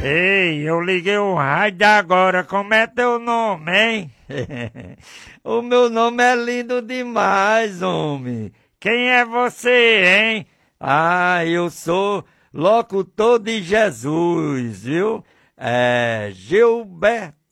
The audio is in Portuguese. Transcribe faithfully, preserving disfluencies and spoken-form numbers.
Ei, eu liguei o rádio agora, como é teu nome, hein? O meu nome é lindo demais, homem. Quem é você, hein? Ah, eu sou locutor de Jesus, viu? É Gilberto